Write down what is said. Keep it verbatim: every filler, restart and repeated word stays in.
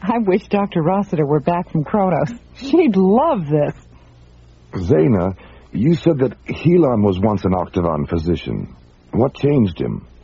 I wish Doctor Rossiter were back from Kronos. She'd love this. Zaina, you said that Helon was once an Octagon physician. What changed him?